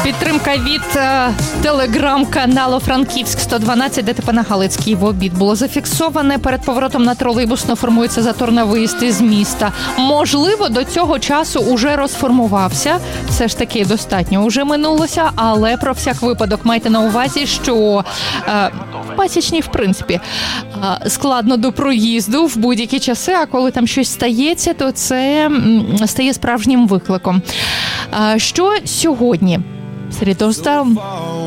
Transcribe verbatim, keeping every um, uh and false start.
Підтримка від е, телеграм-каналу «Франківськ сто дванадцять», ДТП на Галицькій в обід було зафіксоване. Перед поворотом на тролейбусно формується затор на виїзд із міста. Можливо, до цього часу уже розформувався. Все ж таки достатньо уже минулося, але про всяк випадок майте на увазі, що е, в Пасічній, в принципі, е, складно до проїзду в будь-які часи, а коли там щось стається, то це м, стає справжнім викликом. Е, що сьогодні? Серед